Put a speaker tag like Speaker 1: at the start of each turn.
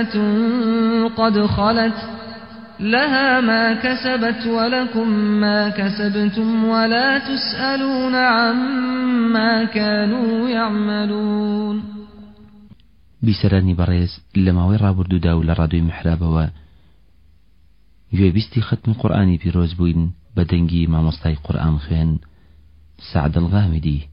Speaker 1: قد خلت لها ما كسبت ولكم ما كسبتم ولا تسألون عما كانوا يعملون.
Speaker 2: بیسەرانی بەڕێز لە ماوەی ڕابردوودا و لە ڕادیۆی میحرابەوە گوێبیستی ختمی قورئانی پیرۆز بووین بە دەنگی مامۆستای قورئان خوێن سەعد الغامدی